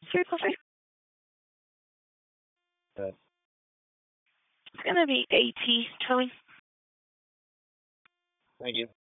Seriously. Good. It's gonna be AT, Tony. Thank you.